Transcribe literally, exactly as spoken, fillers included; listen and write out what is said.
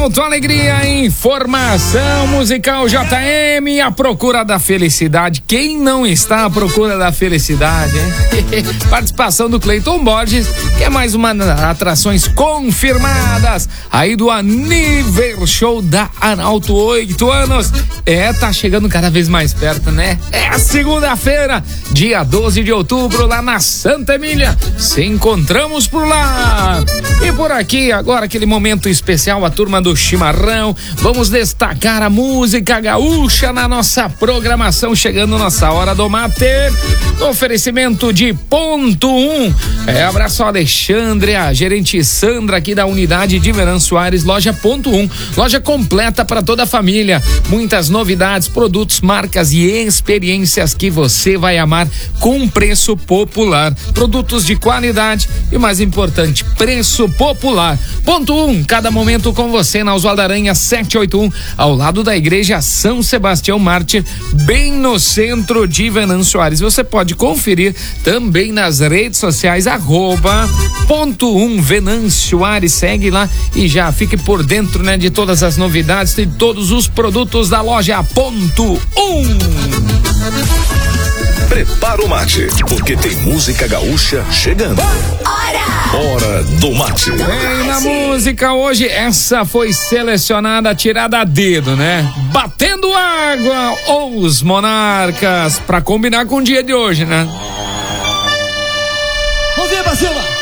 Alto Alegria, informação musical J M, a procura da felicidade. Quem não está à procura da felicidade, hein? Participação do Cleiton Borges, que é mais uma das atrações confirmadas aí do Aniversário Show da Arauto, oito anos. É, tá chegando cada vez mais perto, né? É segunda-feira, dia doze de outubro, lá na Santa Emília. Se encontramos por lá. E por aqui, agora aquele momento especial, a turma do chimarrão. Vamos destacar a música gaúcha na nossa programação, chegando nossa hora do mate. Oferecimento de Ponto um. É, abraço ao Alexandre, a gerente Sandra aqui da unidade de Verão Soares, loja Ponto um. Loja completa para toda a família. Muitas novidades, produtos, marcas e experiências que você vai amar com preço popular. Produtos de qualidade e, mais importante, preço popular. Ponto um, cada momento com você na Oswaldo Aranha setecentos e oitenta e um, ao lado da igreja São Sebastião Mártir, bem no centro de Venâncio Soares. Você pode conferir também nas redes sociais, arroba ponto um Venâncio Soares. Segue lá e já fique por dentro, né, de todas as novidades e todos os produtos da loja Ponto um. Prepara o mate, porque tem música gaúcha chegando. Hora! Hora do mate. Vem na música hoje, essa foi selecionada, tirada a dedo, né? Batendo Água, ou os Monarcas, pra combinar com o dia de hoje, né? Vamos ver pra cima!